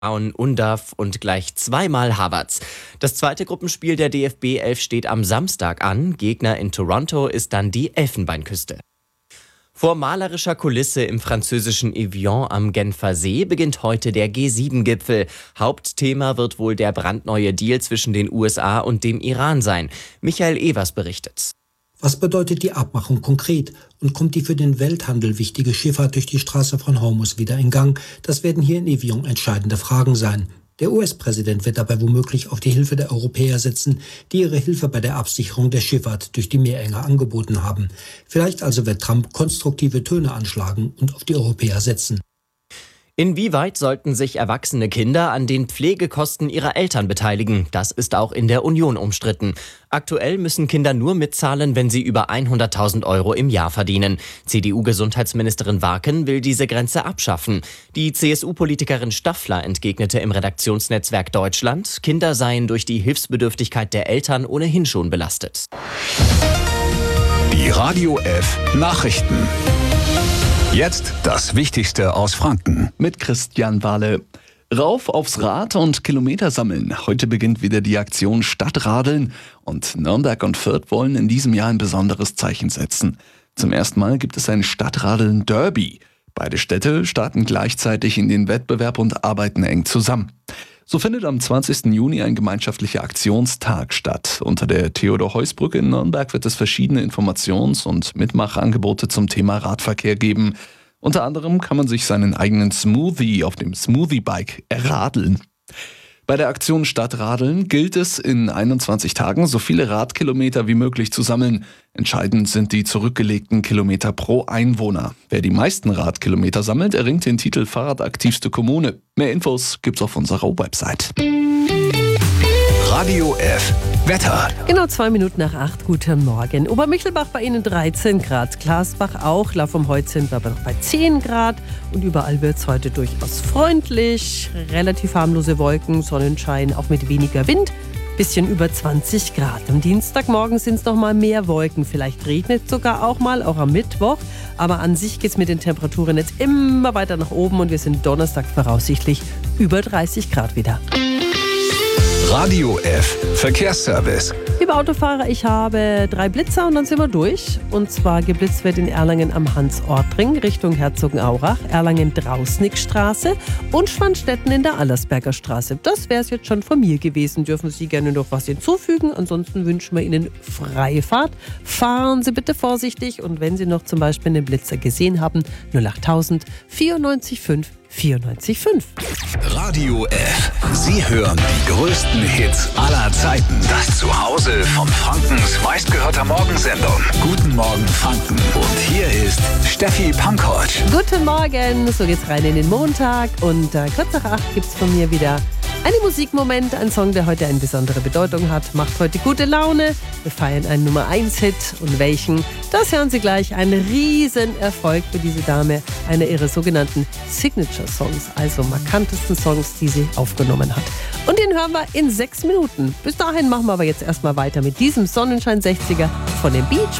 Undav und gleich zweimal Havertz. Das zweite Gruppenspiel der DFB 11 steht am Samstag an. Gegner in Toronto ist dann die Elfenbeinküste. Vor malerischer Kulisse im französischen Evian am Genfer See beginnt heute der G7-Gipfel. Hauptthema wird wohl der brandneue Deal zwischen den USA und dem Iran sein. Michael Evers berichtet. Was bedeutet die Abmachung konkret und kommt die für den Welthandel wichtige Schifffahrt durch die Straße von Hormuz wieder in Gang? Das werden hier in Evian entscheidende Fragen sein. Der US-Präsident wird dabei womöglich auf die Hilfe der Europäer setzen, die ihre Hilfe bei der Absicherung der Schifffahrt durch die Meerenge angeboten haben. Vielleicht also wird Trump konstruktive Töne anschlagen und auf die Europäer setzen. Inwieweit sollten sich erwachsene Kinder an den Pflegekosten ihrer Eltern beteiligen? Das ist auch in der Union umstritten. Aktuell müssen Kinder nur mitzahlen, wenn sie über 100.000 Euro im Jahr verdienen. CDU-Gesundheitsministerin Warken will diese Grenze abschaffen. Die CSU-Politikerin Staffler entgegnete im Redaktionsnetzwerk Deutschland, Kinder seien durch die Hilfsbedürftigkeit der Eltern ohnehin schon belastet. Die Radio F Nachrichten. Jetzt das Wichtigste aus Franken. Mit Christian Wahle. Rauf aufs Rad und Kilometer sammeln. Heute beginnt wieder die Aktion Stadtradeln und Nürnberg und Fürth wollen in diesem Jahr ein besonderes Zeichen setzen. Zum ersten Mal gibt es ein Stadtradeln-Derby. Beide Städte starten gleichzeitig in den Wettbewerb und arbeiten eng zusammen. So findet am 20. Juni ein gemeinschaftlicher Aktionstag statt. Unter der Theodor-Heuss-Brücke in Nürnberg wird es verschiedene Informations- und Mitmachangebote zum Thema Radverkehr geben. Unter anderem kann man sich seinen eigenen Smoothie auf dem Smoothie-Bike erradeln. Bei der Aktion Stadtradeln gilt es, in 21 Tagen so viele Radkilometer wie möglich zu sammeln. Entscheidend sind die zurückgelegten Kilometer pro Einwohner. Wer die meisten Radkilometer sammelt, erringt den Titel Fahrradaktivste Kommune. Mehr Infos gibt's auf unserer Website. Radio F Wetter. Genau 2 Minuten nach 8. Guten Morgen. Obermichelbach bei Ihnen 13 Grad. Glasbach auch. Lauf vom Heute sind wir aber noch bei 10 Grad. Und überall wird es heute durchaus freundlich. Relativ harmlose Wolken, Sonnenschein, auch mit weniger Wind. Bisschen über 20 Grad. Am Dienstagmorgen sind es noch mal mehr Wolken. Vielleicht regnet es sogar auch mal, auch am Mittwoch. Aber an sich geht es mit den Temperaturen jetzt immer weiter nach oben. Und wir sind Donnerstag voraussichtlich über 30 Grad wieder. Radio F Verkehrsservice. Liebe Autofahrer, ich habe 3 Blitzer und dann sind wir durch. Und zwar geblitzt wird in Erlangen am Hans-Ort-Ring Richtung Herzogenaurach, Erlangen-Drausnickstraße und Schwanstetten in der Allersberger Straße. Das wäre es jetzt schon von mir gewesen. Dürfen Sie gerne noch was hinzufügen? Ansonsten wünschen wir Ihnen freie Fahrt. Fahren Sie bitte vorsichtig und wenn Sie noch zum Beispiel einen Blitzer gesehen haben, 08000 94 5 94,5. Radio F. Sie hören die größten Hits aller Zeiten. Das Zuhause von Frankens meistgehörter Morgensendung. Guten Morgen Franken. Und hier ist Steffi Pankovic. Guten Morgen. So geht's rein in den Montag. Und kurz nach 8 gibt's von mir wieder einen Musikmoment. Ein Song, der heute eine besondere Bedeutung hat. Macht heute gute Laune. Wir feiern einen Nummer-1-Hit. Und welchen? Das hören Sie gleich. Ein Riesenerfolg für diese Dame. Einer ihrer sogenannten Signature-Songs. Also markantesten Songs, die sie aufgenommen hat. Und den hören wir in 6 Minuten. Bis dahin machen wir aber jetzt erstmal weiter mit diesem Sonnenschein 60er von den Beach